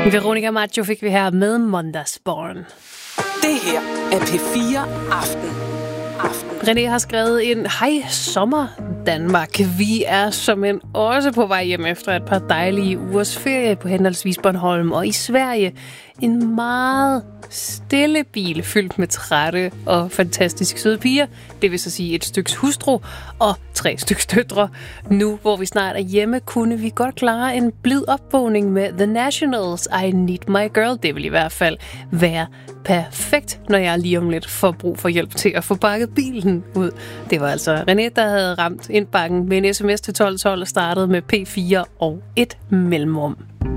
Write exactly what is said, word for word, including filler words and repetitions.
Veronica Maggio fik vi her med Mondasborn. Det her er P fire Aften. Aften. René har skrevet ind: Hej sommer Danmark. Vi er som også på vej hjem efter et par dejlige ugers ferie på henholdsvis Bornholm og i Sverige. En meget stille bil fyldt med trætte og fantastisk søde piger. Det vil så sige et styks hustru og tre styks døtre. Nu, hvor vi snart er hjemme, kunne vi godt klare en blid opvågning med The Nationals' I Need My Girl. Det vil i hvert fald være perfekt, når jeg lige om lidt får brug for hjælp til at få bakket bilen ud. Det var altså René, der havde ramt indbakken med en sms til tolv tolv og startede med P fire og et mellemrum.